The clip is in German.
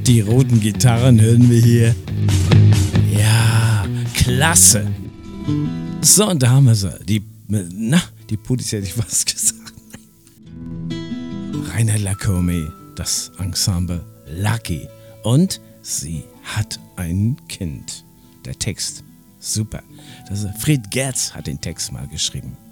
Die roten Gitarren hören wir hier. Ja, klasse. So, und da haben wir sie. Die Pudis hätte ich was gesagt. Rainer Lacome, das Ensemble Lucky. Und sie hat ein Kind. Der Text, super. Fred Gerz hat den Text mal geschrieben.